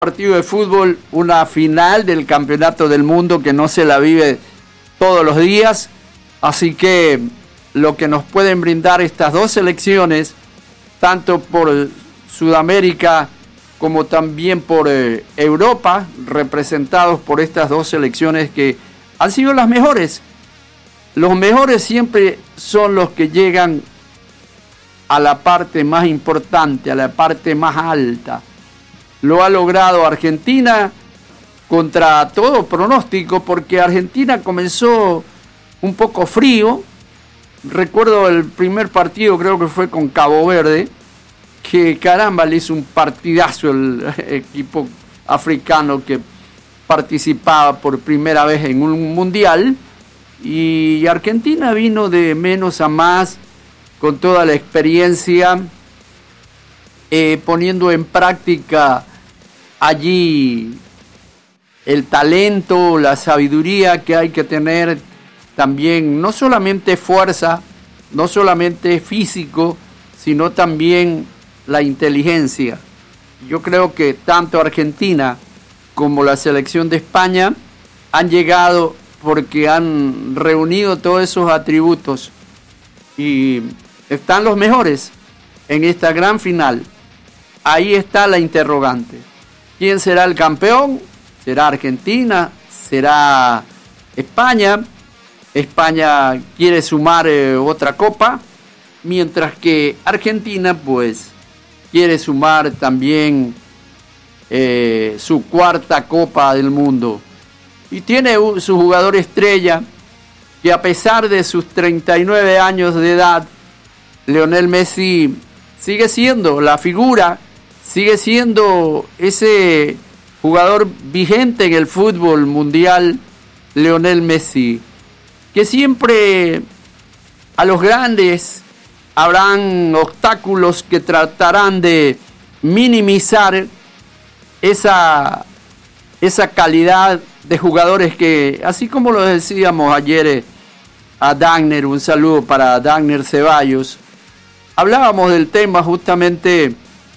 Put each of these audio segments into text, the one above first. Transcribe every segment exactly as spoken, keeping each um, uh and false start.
Partido de fútbol, una final del Campeonato del Mundo que no se la vive todos los días, así que lo que nos pueden brindar estas dos selecciones, tanto por Sudamérica como también por eh, Europa, representados por estas dos selecciones que han sido las mejores. Los mejores siempre son los que llegan a la parte más importante, a la parte más alta. Lo ha logrado Argentina contra todo pronóstico, porque Argentina comenzó un poco frío. Recuerdo el primer partido, creo que fue con Cabo Verde, que caramba, le hizo un partidazo el equipo africano que participaba por primera vez en un mundial, y Argentina vino de menos a más con toda la experiencia, eh, poniendo en práctica allí el talento, la sabiduría que hay que tener, también no solamente fuerza, no solamente físico, sino también la inteligencia. Yo creo que tanto Argentina como la selección de España han llegado porque han reunido todos esos atributos y están los mejores en esta gran final. Ahí está la interrogante. ¿Quién será el campeón? ¿Será Argentina? ¿Será España? España quiere sumar eh, otra copa, mientras que Argentina pues quiere sumar también eh, su cuarta copa del mundo. Y tiene un, su jugador estrella, que a pesar de sus treinta y nueve años de edad, Lionel Messi sigue siendo la figura, sigue siendo ese jugador vigente en el fútbol mundial, Lionel Messi, que siempre a los grandes habrán obstáculos que tratarán de minimizar esa, esa calidad de jugadores que, así como lo decíamos ayer a Dagner, un saludo para Dagner Ceballos, hablábamos del tema justamente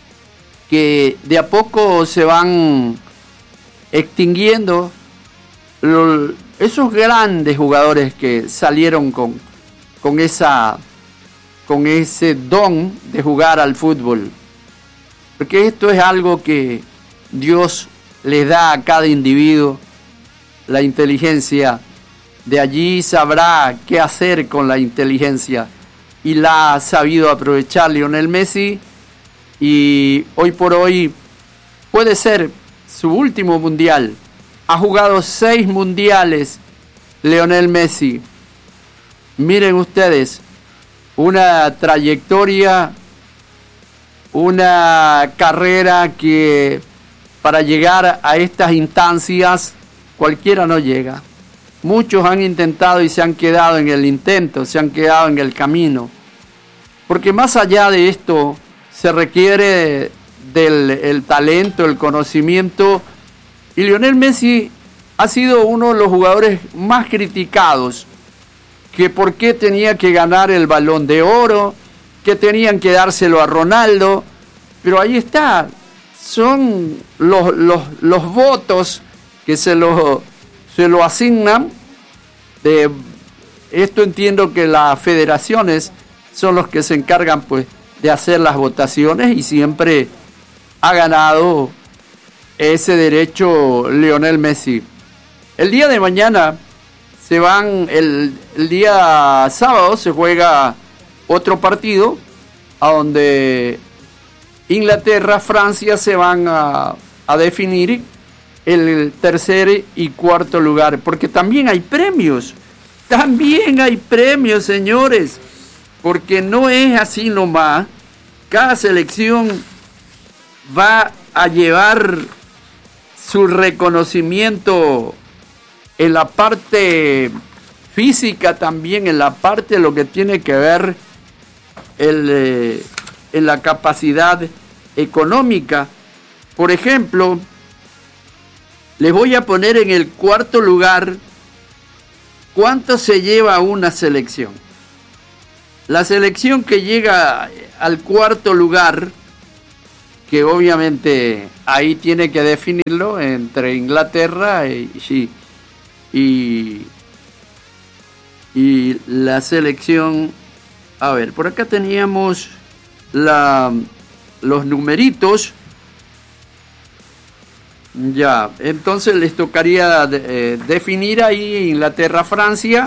que de a poco se van extinguiendo los, esos grandes jugadores que salieron con, con, esa, con ese don de jugar al fútbol. Porque esto es algo que Dios le da a cada individuo, la inteligencia. De allí sabrá qué hacer con la inteligencia. Y la ha sabido aprovechar Lionel Messi. Y hoy por hoy puede ser su último mundial. Ha jugado seis mundiales Lionel Messi. Miren ustedes, una trayectoria, una carrera que para llegar a estas instancias cualquiera no llega. Muchos han intentado y se han quedado en el intento, se han quedado en el camino. Porque más allá de esto se requiere del el talento, el conocimiento. Y Lionel Messi ha sido uno de los jugadores más criticados, que por qué tenía que ganar el Balón de Oro, que tenían que dárselo a Ronaldo, pero ahí está, son los, los, los votos que se lo, se lo asignan. De esto entiendo que las federaciones son los que se encargan pues de hacer las votaciones, y siempre ha ganado ese derecho Lionel Messi. El día de mañana se van, el, el día sábado se juega otro partido, a donde Inglaterra, Francia se van a, a definir el tercer y cuarto lugar, porque también hay premios, también hay premios, señores, porque no es así nomás. Cada selección va a llevar su reconocimiento en la parte física, también en la parte de lo que tiene que ver el, eh, en la capacidad económica. Por ejemplo, les voy a poner en el cuarto lugar cuánto se lleva una selección. La selección que llega al cuarto lugar que obviamente ahí tiene que definirlo entre Inglaterra y, y, y la selección. A ver, por acá teníamos la, los numeritos. Ya, entonces les tocaría eh, definir ahí Inglaterra-Francia.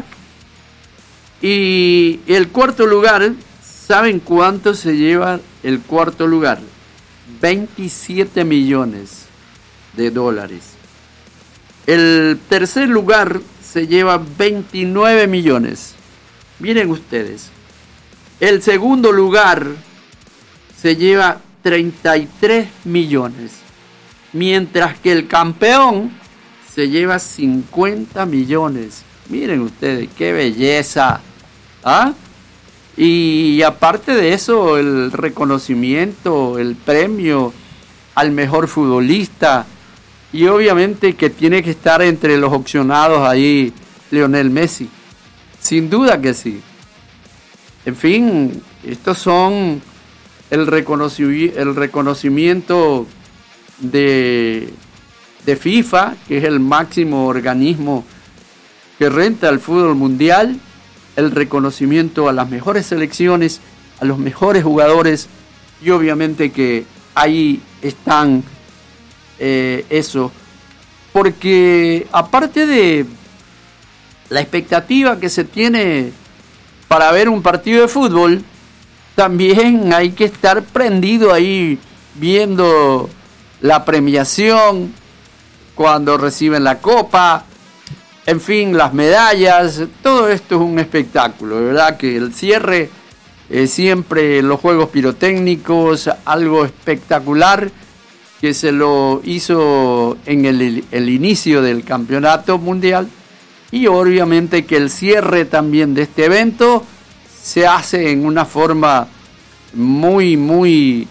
Y el cuarto lugar, ¿saben cuánto se lleva el cuarto lugar? veintisiete millones de dólares. El tercer lugar se lleva veintinueve millones. Miren ustedes. El segundo lugar se lleva treinta y tres millones. Mientras que el campeón se lleva cincuenta millones. Miren ustedes, qué belleza. ¿Ah? Y aparte de eso, el reconocimiento, el premio al mejor futbolista. Y obviamente que tiene que estar entre los opcionados ahí Lionel Messi. Sin duda que sí. En fin, estos son el, reconoci- el reconocimiento de, de FIFA, que es el máximo organismo que renta el fútbol mundial. El reconocimiento a las mejores selecciones, a los mejores jugadores, y obviamente que ahí están eh, eso, porque aparte de la expectativa que se tiene para ver un partido de fútbol, también hay que estar prendido ahí viendo la premiación, cuando reciben la copa, en fin, las medallas. Todo esto es un espectáculo, ¿verdad? Que el cierre, eh, siempre los juegos pirotécnicos, algo espectacular que se lo hizo en el, el inicio del campeonato mundial, y obviamente que el cierre también de este evento se hace en una forma muy, muy,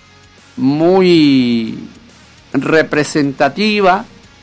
muy representativa.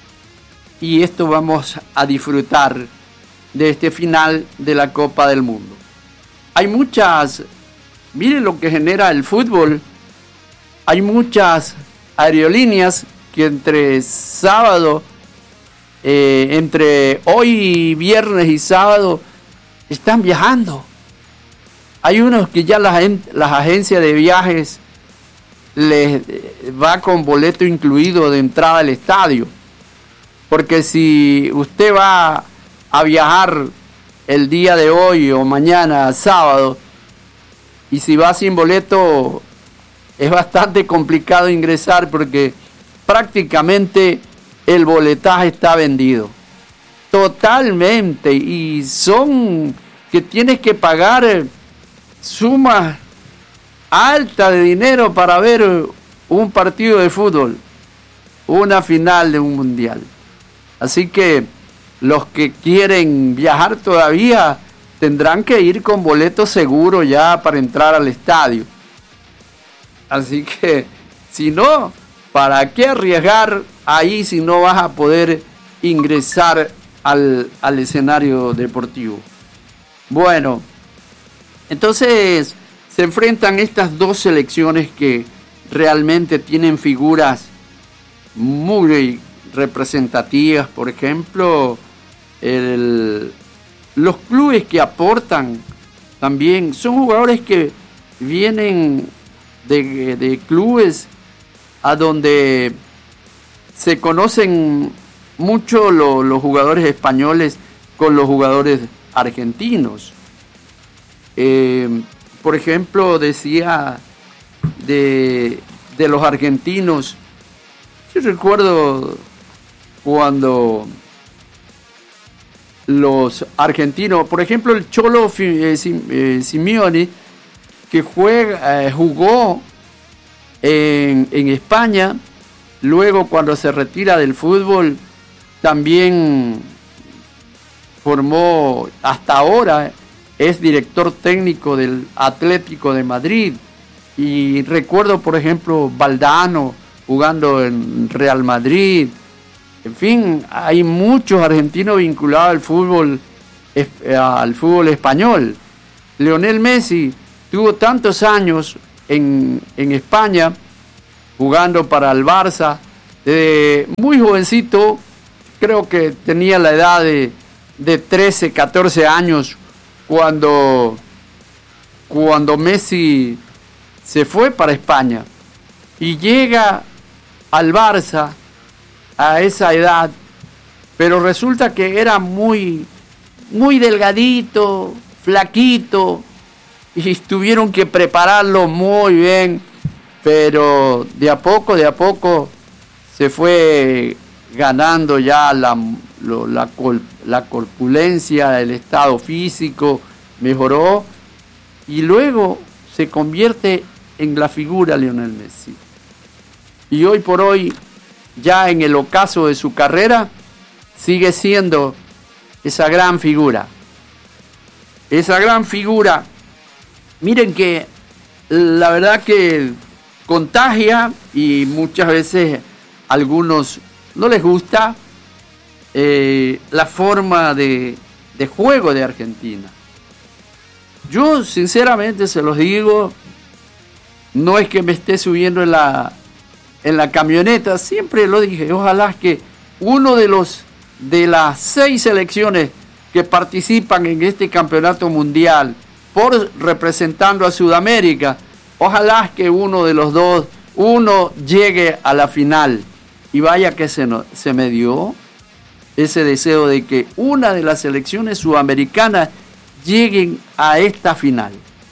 Y esto vamos a disfrutar de este final de la Copa del Mundo. Hay muchas, miren lo que genera el fútbol. Hay muchas aerolíneas que entre sábado, eh, entre hoy viernes y sábado, están viajando. Hay unos que ya las, las agencias de viajes les va con boleto incluido de entrada al estadio. Porque si usted va a viajar el día de hoy o mañana, sábado, y si va sin boleto, es bastante complicado ingresar, porque prácticamente el boletaje está vendido. Totalmente. Y son que tienes que pagar sumas altas de dinero para ver un partido de fútbol, una final de un mundial. Así que los que quieren viajar todavía tendrán que ir con boleto seguro ya para entrar al estadio. Así que, si no, ¿para qué arriesgar ahí si no vas a poder ingresar al, al escenario deportivo? Bueno, entonces se enfrentan estas dos selecciones que realmente tienen figuras muy representativas. Por ejemplo, el, los clubes que aportan también son jugadores que vienen de, de clubes a donde se conocen mucho lo, los jugadores españoles con los jugadores argentinos. Eh, por ejemplo, decía de, de los argentinos, yo recuerdo cuando los argentinos, por ejemplo el Cholo Simeone, que juega, eh, jugó en, en España, luego cuando se retira del fútbol también formó, hasta ahora es director técnico del Atlético de Madrid. Y recuerdo por ejemplo Valdano jugando en Real Madrid. En fin, hay muchos argentinos vinculados al fútbol, al fútbol español. Lionel Messi tuvo tantos años en, en España jugando para el Barça. Eh, muy jovencito, creo que tenía la edad de, de trece, catorce años cuando, cuando Messi se fue para España y llega al Barça a esa edad, pero resulta que era muy, muy delgadito, flaquito, y tuvieron que prepararlo muy bien, pero de a poco, de a poco se fue ganando ya la, lo, la, la corpulencia, el estado físico mejoró, y luego se convierte en la figura Lionel Messi. Y hoy por hoy, ya en el ocaso de su carrera, sigue siendo esa gran figura. Esa gran figura. Miren que la verdad que contagia, y muchas veces a algunos no les gusta eh, la forma de, de juego de Argentina. Yo sinceramente se los digo, no es que me esté subiendo en la, en la camioneta, siempre lo dije, ojalá que uno de los de las seis selecciones que participan en este campeonato mundial por representando a Sudamérica, ojalá que uno de los dos, uno llegue a la final. Y vaya que se, no, se me dio ese deseo de que una de las selecciones sudamericanas lleguen a esta final.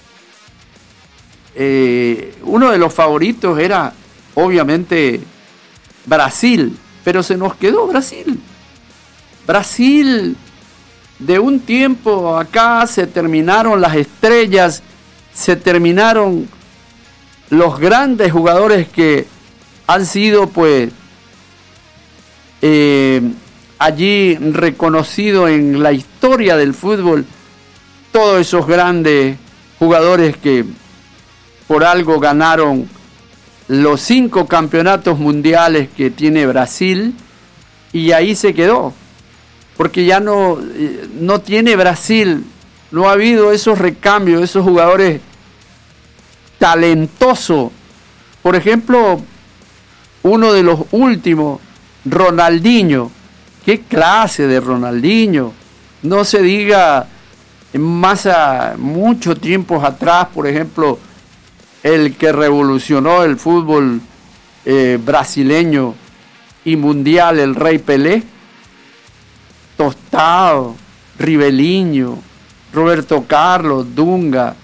Eh, uno de los favoritos era obviamente Brasil, pero se nos quedó Brasil. Brasil, de un tiempo acá se terminaron las estrellas, se terminaron los grandes jugadores que han sido pues eh, allí reconocidos en la historia del fútbol, todos esos grandes jugadores que por algo ganaron los cinco campeonatos mundiales que tiene Brasil, y ahí se quedó, porque ya no, no tiene Brasil, no ha habido esos recambios, esos jugadores talentosos. Por ejemplo, uno de los últimos, Ronaldinho. ¿Qué clase de Ronaldinho? No se diga más a muchos tiempos atrás, por ejemplo, el que revolucionó el fútbol eh, brasileño y mundial, el Rey Pelé. Tostado, Riveliño, Roberto Carlos, Dunga,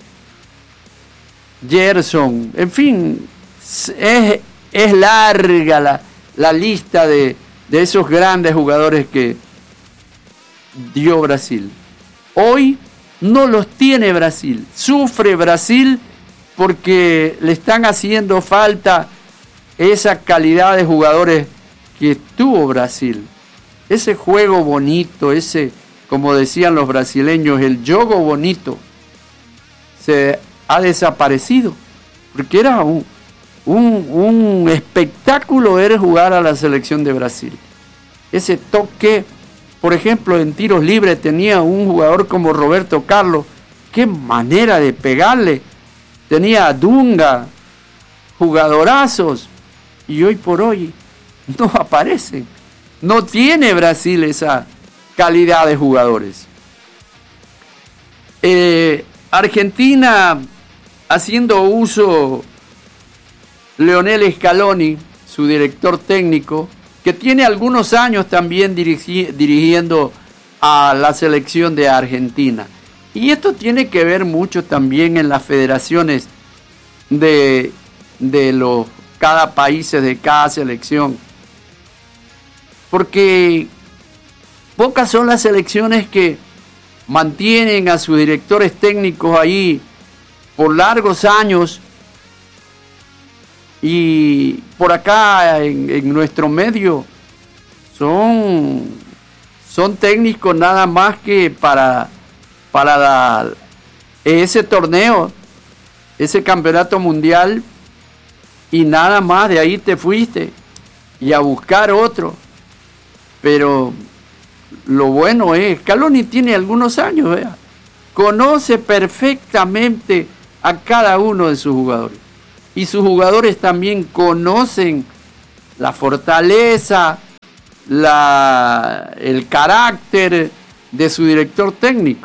Gerson, en fin, es, es larga la, la lista de, de esos grandes jugadores que dio Brasil. Hoy no los tiene Brasil, sufre Brasil porque le están haciendo falta esa calidad de jugadores que tuvo Brasil. Ese juego bonito, ese, como decían los brasileños, el jogo bonito, se ha desaparecido, porque era un, un, un espectáculo ver jugar a la selección de Brasil. Ese toque, por ejemplo, en tiros libres tenía un jugador como Roberto Carlos, qué manera de pegarle, tenía a Dunga, jugadorazos, y hoy por hoy no aparecen. No tiene Brasil esa calidad de jugadores. Eh, Argentina, haciendo uso Lionel Scaloni, su director técnico, que tiene algunos años también dirigi- dirigiendo a la selección de Argentina. Y esto tiene que ver mucho también en las federaciones de, de los cada país, de cada selección. Porque pocas son las selecciones que mantienen a sus directores técnicos ahí por largos años, y por acá en, en nuestro medio son, son técnicos nada más que para, para la, ese torneo, ese campeonato mundial, y nada más, de ahí te fuiste y a buscar otro. Pero lo bueno es, Scaloni tiene algunos años, ¿vea? Conoce perfectamente a cada uno de sus jugadores. y sus jugadores también conocen la fortaleza, la, el carácter de su director técnico.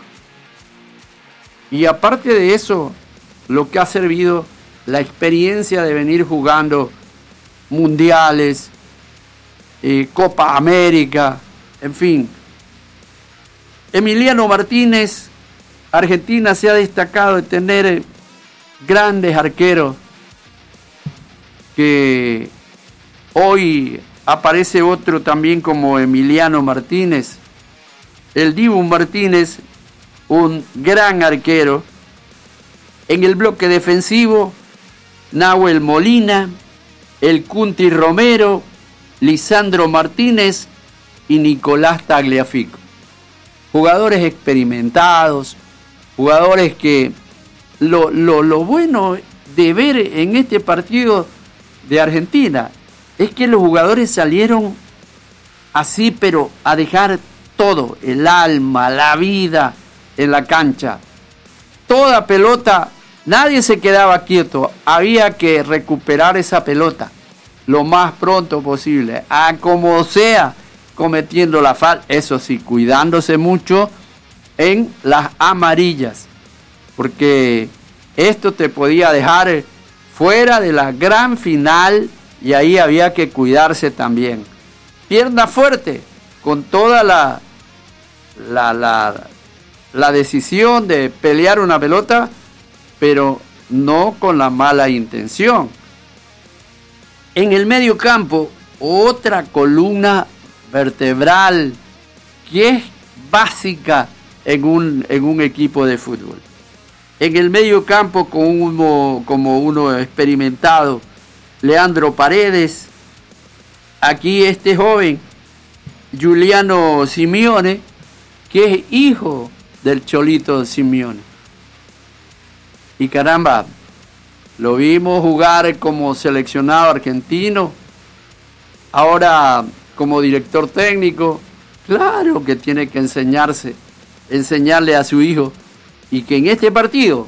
Y aparte de eso, lo que ha servido la experiencia de venir jugando mundiales, eh, Copa América, en fin. Emiliano Martínez, Argentina se ha destacado de tener grandes arqueros, que hoy aparece otro también como Emiliano Martínez, el Dibu Martínez, un gran arquero. En el bloque defensivo, Nahuel Molina, el Cunti Romero, Lisandro Martínez y Nicolás Tagliafico. Jugadores experimentados, jugadores que lo, lo, lo bueno de ver en este partido de Argentina es que los jugadores salieron así, pero a dejar todo, el alma, la vida en la cancha. Toda pelota, nadie se quedaba quieto, había que recuperar esa pelota lo más pronto posible, a como sea, cometiendo la falta, eso sí, cuidándose mucho en las amarillas, porque esto te podía dejar fuera de la gran final y ahí había que cuidarse también. Pierna fuerte, con toda la, la, la, la decisión de pelear una pelota, pero no con la mala intención. En el medio campo, otra columna vertebral que es básica en un, en un equipo de fútbol. En el medio campo, con uno, como uno experimentado, Leandro Paredes. Aquí este joven, Giuliano Simeone, que es hijo del Cholito Simeone. Y caramba, lo vimos jugar como seleccionado argentino, ahora como director técnico. Claro que tiene que enseñarse, enseñarle a su hijo, y que en este partido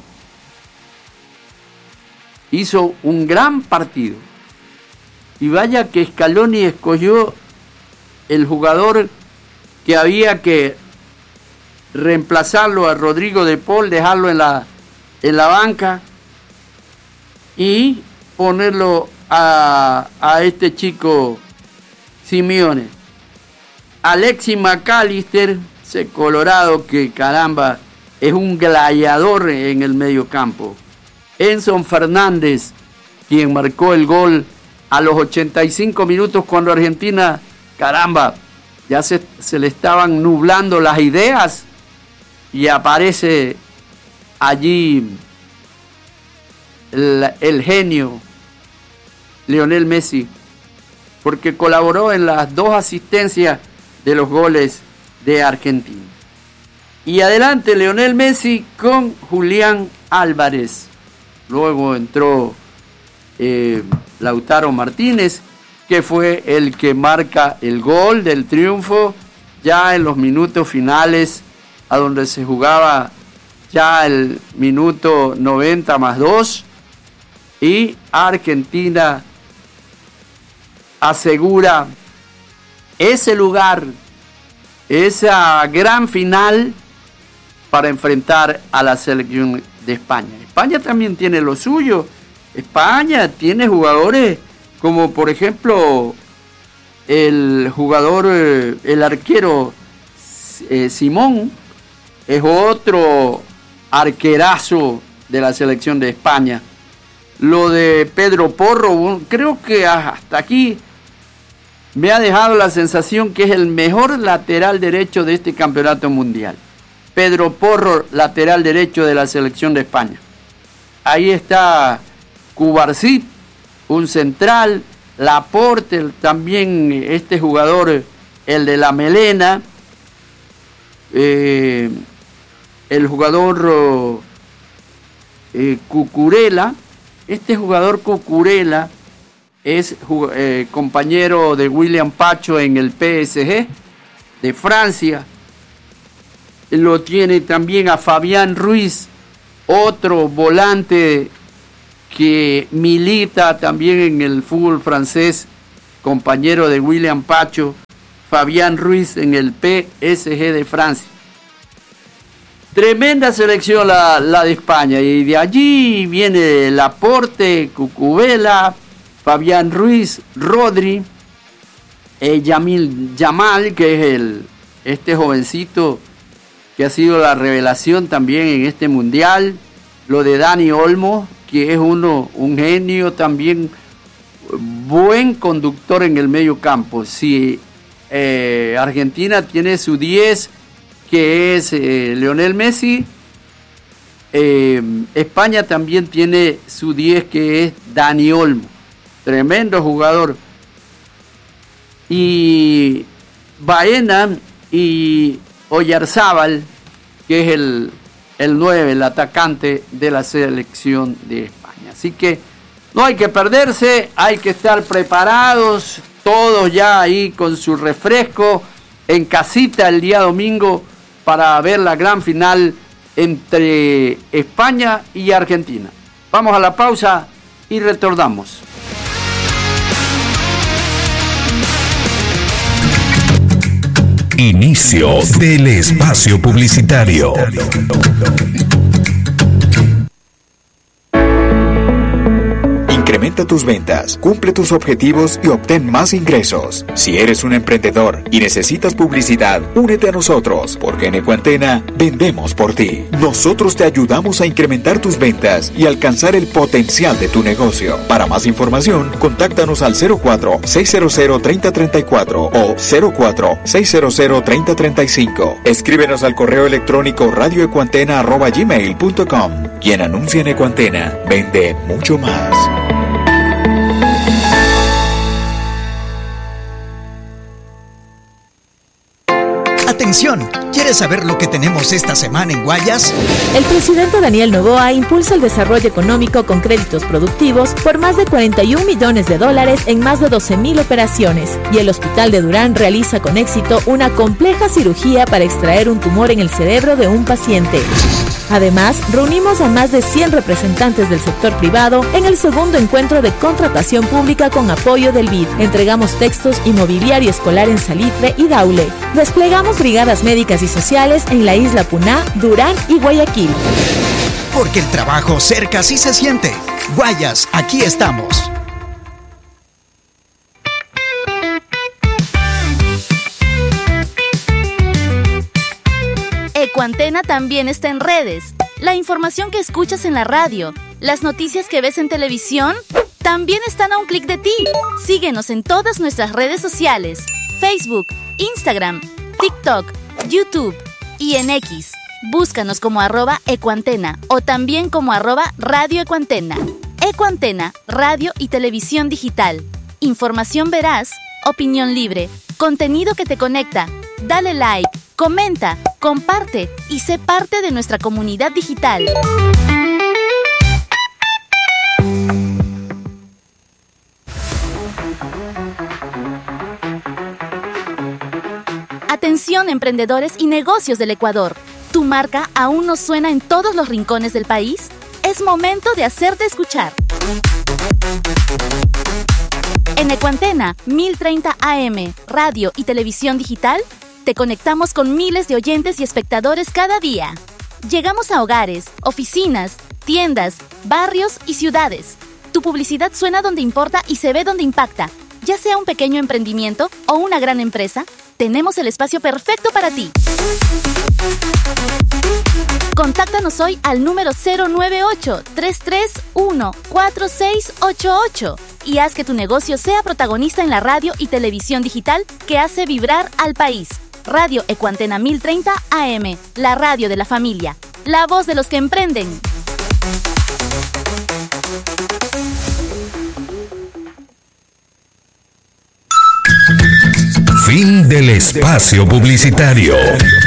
hizo un gran partido. Y vaya que Scaloni escogió el jugador que había que reemplazarlo a Rodrigo de Paul, dejarlo en la, en la banca y ponerlo a, a este chico Simeone. Alexis McAllister, ese colorado que caramba es un gladiador en el medio campo. Enzo Fernández, quien marcó el gol a los ochenta y cinco minutos cuando Argentina, caramba, ya se, se le estaban nublando las ideas, y aparece allí el, el genio Lionel Messi, porque colaboró en las dos asistencias de los goles de Argentina. Y adelante Lionel Messi con Julián Álvarez. Luego entró eh, Lautaro Martínez, que fue el que marca el gol del triunfo ya en los minutos finales, a donde se jugaba ya el minuto noventa más dos, y Argentina asegura ese lugar, esa gran final para enfrentar a la selección de España. España también tiene lo suyo. España tiene jugadores como por ejemplo el jugador, el arquero eh, Simón, es otro arquerazo de la selección de España. Lo de Pedro Porro, creo que hasta aquí me ha dejado la sensación que es el mejor lateral derecho de este campeonato mundial. Pedro Porro, lateral derecho de la selección de España. Ahí está Cubarsí, un central. Laporte, también este jugador, el de la melena. Eh, el jugador eh, Cucurella. Este jugador Cucurella es eh, compañero de William Pacho en el P S G de Francia. Lo tiene también a Fabián Ruiz, otro volante que milita también en el fútbol francés, compañero de William Pacho, Fabián Ruiz en el P S G de Francia. Tremenda selección la, la de España, y de allí viene Laporte, Cucubella, Fabián Ruiz, Rodri, eh, Yamil Yamal, que es el, este jovencito que ha sido la revelación también en este mundial, lo de Dani Olmo, que es uno, un genio también, buen conductor en el medio campo. Si eh, Argentina tiene su diez, que es eh, Lionel Messi, eh, España también tiene su diez, que es Dani Olmo, tremendo jugador. Y Baena y Oyarzábal, que es el, el nueve, el atacante de la selección de España. Así que no hay que perderse, hay que estar preparados, todos ya ahí con su refresco, en casita el día domingo, para ver la gran final entre España y Argentina. Vamos a la pausa y retornamos. Inicio del espacio publicitario. Incrementa tus ventas, cumple tus objetivos y obtén más ingresos. Si eres un emprendedor y necesitas publicidad, únete a nosotros, porque en Ecuantena vendemos por ti. Nosotros te ayudamos a incrementar tus ventas y alcanzar el potencial de tu negocio. Para más información, contáctanos al cero cuatro, seis cero cero, tres cero tres cuatro o cero cuatro, seis cero cero, tres cero tres cinco. Escríbenos al correo electrónico radio ecuantena arroba gmail punto com. Quien anuncia en Ecuantena vende mucho más. Atención, ¿quieres saber lo que tenemos esta semana en Guayas? El presidente Daniel Noboa impulsa el desarrollo económico con créditos productivos por más de cuarenta y un millones de dólares en más de doce mil operaciones, y el Hospital de Durán realiza con éxito una compleja cirugía para extraer un tumor en el cerebro de un paciente. Además, reunimos a más de cien representantes del sector privado en el segundo encuentro de contratación pública con apoyo del B I D. Entregamos textos y mobiliario escolar en Salitre y Daule. Desplegamos brigadas médicas y sociales en la isla Puná, Durán y Guayaquil. Porque el trabajo cerca sí se siente. Guayas, aquí estamos. Ecuantena también está en redes. La información que escuchas en la radio, las noticias que ves en televisión, también están a un clic de ti. Síguenos en todas nuestras redes sociales: Facebook, Instagram, TikTok, YouTube y en X. Búscanos como arroba Ecuantena o también como arroba Radio Ecuantena. Ecuantena, radio y televisión digital. Información veraz, opinión libre, contenido que te conecta. Dale like, comenta, comparte y sé parte de nuestra comunidad digital. Atención, emprendedores y negocios del Ecuador. ¿Tu marca aún no suena en todos los rincones del país? Es momento de hacerte escuchar. En Ecuantena mil treinta A M, radio y televisión digital, te conectamos con miles de oyentes y espectadores cada día. Llegamos a hogares, oficinas, tiendas, barrios y ciudades. Tu publicidad suena donde importa y se ve donde impacta. Ya sea un pequeño emprendimiento o una gran empresa, tenemos el espacio perfecto para ti. Contáctanos hoy al número cero nueve ocho, tres tres uno, cuatro seis ocho ocho y haz que tu negocio sea protagonista en la radio y televisión digital que hace vibrar al país. Radio Ecuantena mil treinta A M, la radio de la familia, la voz de los que emprenden. Fin del espacio publicitario.